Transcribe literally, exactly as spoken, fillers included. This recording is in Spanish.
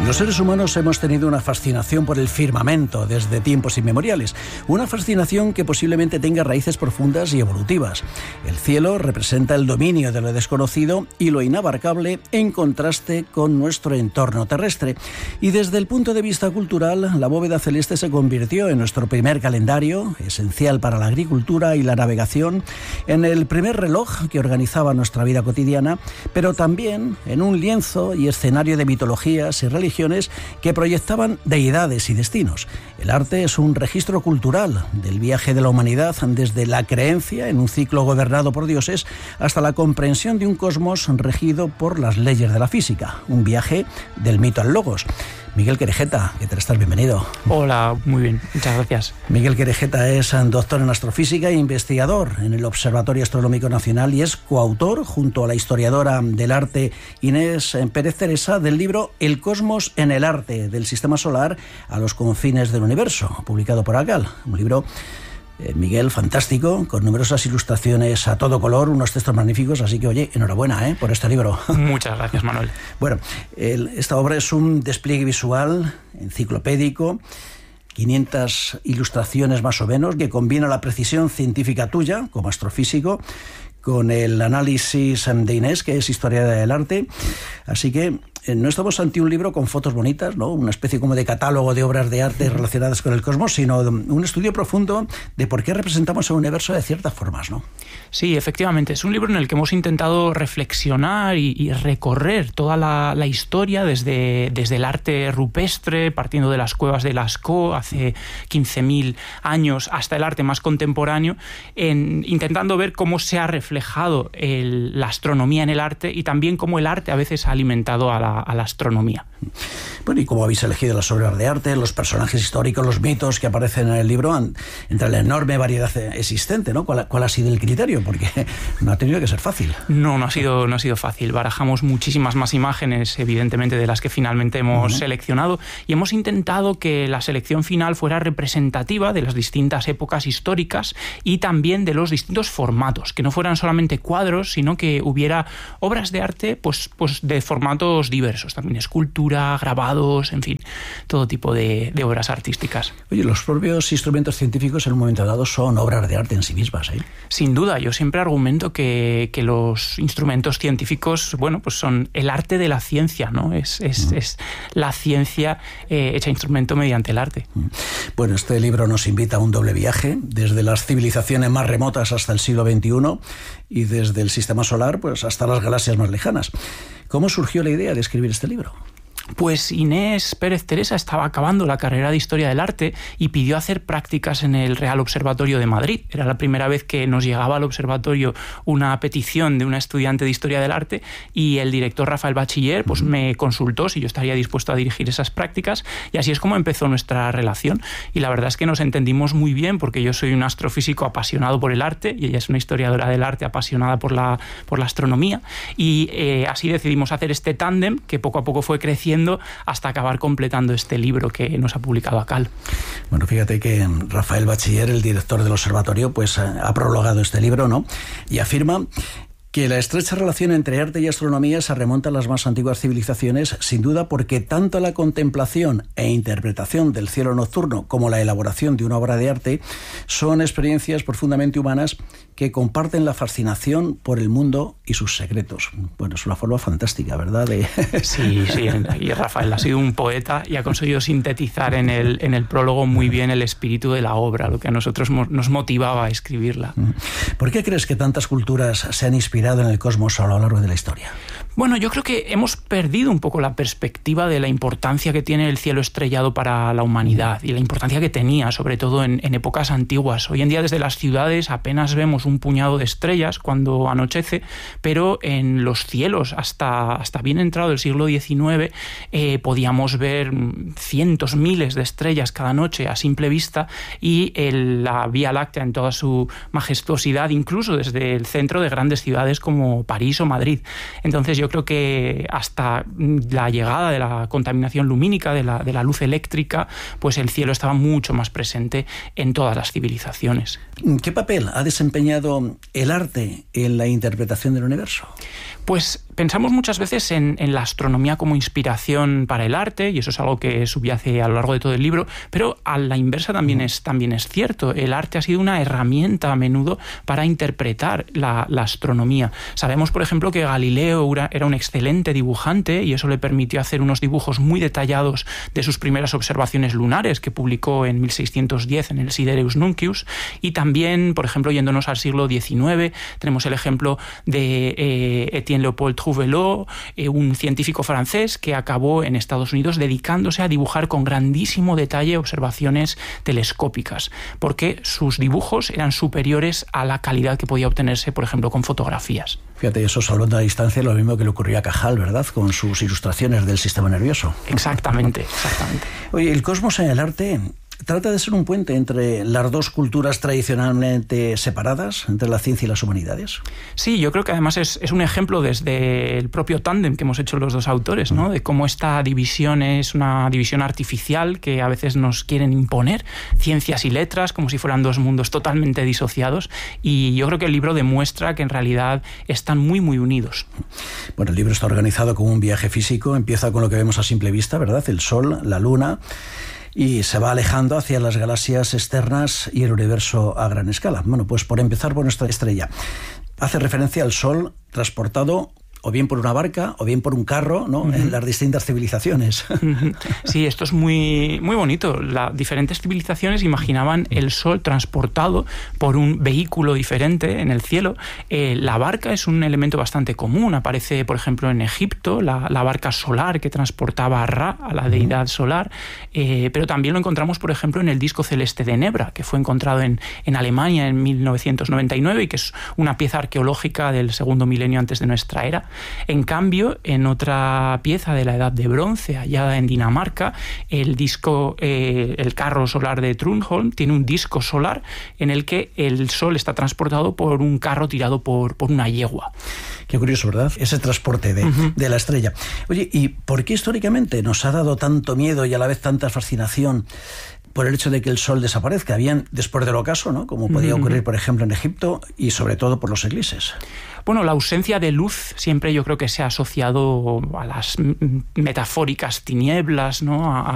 Los seres humanos hemos tenido una fascinación por el firmamento desde tiempos inmemoriales, una fascinación que posiblemente tenga raíces profundas y evolutivas. El cielo representa el dominio de lo desconocido y lo inabarcable en contraste con nuestro entorno terrestre. Y desde el punto de vista cultural, la bóveda celeste se convirtió en nuestro primer calendario, esencial para la agricultura y la navegación, en el primer reloj que organizaba nuestra vida cotidiana, pero también en un lienzo y escenario de mitologías y religiones que proyectaban deidades y destinos. El arte es un registro cultural del viaje de la humanidad desde la creencia en un ciclo gobernado por dioses hasta la comprensión de un cosmos regido por las leyes de la física. Un viaje del mito al logos. Miguel Querejeta, ¿qué tal estás? Bienvenido. Hola, muy bien, muchas gracias. Miguel Querejeta es doctor en astrofísica e investigador en el Observatorio Astronómico Nacional y es coautor, junto a la historiadora del arte Inés Pérez Teresa, del libro El cosmos en el arte, del sistema solar a los confines del universo, publicado por ACAL. Un libro, eh, Miguel, fantástico, con numerosas ilustraciones a todo color, unos textos magníficos, así que, oye, enhorabuena ¿eh? por este libro. Muchas gracias, Manuel. Bueno, el, esta obra es un despliegue visual, enciclopédico, quinientas ilustraciones más o menos, que combina la precisión científica tuya, como astrofísico, con el análisis de Inés, que es historia del arte. Así que eh, no estamos ante un libro con fotos bonitas, ¿no? Una especie como de catálogo de obras de arte relacionadas con el cosmos, sino un estudio profundo de por qué representamos el universo de ciertas formas, ¿no? Sí, efectivamente. Es un libro en el que hemos intentado reflexionar y, y recorrer toda la, la historia desde, desde el arte rupestre, partiendo de las cuevas de Lascaux hace quince mil años, hasta el arte más contemporáneo, en, intentando ver cómo se ha reflejado el, la astronomía en el arte y también cómo el arte a veces ha alimentado a la, a la astronomía. Bueno, ¿y cómo habéis elegido las obras de arte, los personajes históricos, los mitos que aparecen en el libro, entre la enorme variedad existente, ¿no? ¿Cuál, cuál ha sido el criterio? Porque no ha tenido que ser fácil. No, no ha sido, no ha sido fácil. Barajamos muchísimas más imágenes, evidentemente, de las que finalmente hemos uh-huh. seleccionado, y hemos intentado que la selección final fuera representativa de las distintas épocas históricas y también de los distintos formatos, que no fueran solamente cuadros, sino que hubiera obras de arte pues, pues de formatos diversos, también escultura, grabados, en fin, todo tipo de, de obras artísticas. Oye, los propios instrumentos científicos en un momento dado son obras de arte en sí mismas, ¿eh? Sin duda, yo siempre argumento que, que los instrumentos científicos, bueno, pues son el arte de la ciencia, ¿no? Es, es, uh-huh. es la ciencia eh, hecha instrumento mediante el arte. Uh-huh. Bueno, este libro nos invita a un doble viaje, desde las civilizaciones más remotas hasta el siglo veintiuno y desde el sistema solar pues hasta las galaxias más lejanas. ¿Cómo surgió la idea de escribir este libro? Pues Inés Pérez Teresa estaba acabando la carrera de Historia del Arte y pidió hacer prácticas en el Real Observatorio de Madrid. Era la primera vez que nos llegaba al observatorio una petición de una estudiante de Historia del Arte y el director Rafael Bachiller pues, me consultó si yo estaría dispuesto a dirigir esas prácticas, y así es como empezó nuestra relación. Y la verdad es que nos entendimos muy bien, porque yo soy un astrofísico apasionado por el arte y ella es una historiadora del arte apasionada por la, por la astronomía, y eh, así decidimos hacer este tándem que poco a poco fue creciendo hasta acabar completando este libro que nos ha publicado ACAL. Bueno, fíjate que Rafael Bachiller, el director del observatorio, pues ha prologado este libro, ¿no? Y afirma que la estrecha relación entre arte y astronomía se remonta a las más antiguas civilizaciones, sin duda, porque tanto la contemplación e interpretación del cielo nocturno como la elaboración de una obra de arte son experiencias profundamente humanas que comparten la fascinación por el mundo y sus secretos. Bueno, es una forma fantástica, ¿verdad? De... Sí, sí, y Rafael ha sido un poeta y ha conseguido sintetizar en el, en el prólogo muy bien el espíritu de la obra, lo que a nosotros nos motivaba a escribirla. ¿Por qué crees que tantas culturas se han inspirado en el cosmos a lo largo de la historia? Bueno, yo creo que hemos perdido un poco la perspectiva de la importancia que tiene el cielo estrellado para la humanidad y la importancia que tenía, sobre todo en, en épocas antiguas. Hoy en día desde las ciudades apenas vemos un puñado de estrellas cuando anochece, pero en los cielos hasta, hasta bien entrado el siglo diecinueve eh, podíamos ver cientos, miles de estrellas cada noche a simple vista, y el, la Vía Láctea en toda su majestuosidad, incluso desde el centro de grandes ciudades como París o Madrid. Entonces yo creo que hasta la llegada de la contaminación lumínica, de la, de la luz eléctrica, pues el cielo estaba mucho más presente en todas las civilizaciones. ¿Qué papel ha desempeñado el arte en la interpretación del universo? Pues Pensamos muchas veces en, en la astronomía como inspiración para el arte, y eso es algo que subyace a lo largo de todo el libro, pero a la inversa también es, también es cierto. El arte ha sido una herramienta a menudo para interpretar la, la astronomía. Sabemos, por ejemplo, que Galileo era un excelente dibujante y eso le permitió hacer unos dibujos muy detallados de sus primeras observaciones lunares que publicó en mil seiscientos diez en el Sidereus Nuncius. Y también, por ejemplo, yéndonos al siglo diecinueve, tenemos el ejemplo de eh, Étienne Leopold Trouvelot, eh, un científico francés que acabó en Estados Unidos dedicándose a dibujar con grandísimo detalle observaciones telescópicas, porque sus dibujos eran superiores a la calidad que podía obtenerse, por ejemplo, con fotografías. Fíjate, eso salvando a la distancia, lo mismo que le ocurrió a Cajal, ¿verdad?, con sus ilustraciones del sistema nervioso. Exactamente, exactamente. Oye, el cosmos en el arte trata de ser un puente entre las dos culturas tradicionalmente separadas, entre la ciencia y las humanidades. Sí, yo creo que además es, es un ejemplo desde el propio tándem que hemos hecho los dos autores, ¿no? De cómo esta división es una división artificial que a veces nos quieren imponer, ciencias y letras, como si fueran dos mundos totalmente disociados, y yo creo que el libro demuestra que en realidad están muy, muy unidos. Bueno, el libro está organizado como un viaje físico, empieza con lo que vemos a simple vista, ¿verdad?, el Sol, la Luna, y se va alejando hacia las galaxias externas y el universo a gran escala. Bueno, pues por empezar por nuestra estrella. Hace referencia al Sol transportado o bien por una barca o bien por un carro, ¿no?, uh-huh. en las distintas civilizaciones. Sí, esto es muy, muy bonito. Las diferentes civilizaciones imaginaban el Sol transportado por un vehículo diferente en el cielo. Eh, la barca es un elemento bastante común. Aparece, por ejemplo, en Egipto, la, la barca solar que transportaba a Ra, a la deidad solar. Eh, pero también lo encontramos, por ejemplo, en el disco celeste de Nebra, que fue encontrado en, en Alemania en mil novecientos noventa y nueve y que es una pieza arqueológica del segundo milenio antes de nuestra era. En cambio, en otra pieza de la Edad de Bronce, hallada en Dinamarca, el disco, eh, el carro solar de Trundholm tiene un disco solar en el que el Sol está transportado por un carro tirado por, por una yegua. Qué curioso, ¿verdad?, ese transporte de, uh-huh. de la estrella. Oye, ¿y por qué históricamente nos ha dado tanto miedo y a la vez tanta fascinación por el hecho de que el Sol desaparezca, bien después del ocaso, ¿no?, como podía ocurrir, por ejemplo, en Egipto, y sobre todo por los eclipses? Bueno, la ausencia de luz siempre yo creo que se ha asociado a las metafóricas tinieblas, ¿no?, a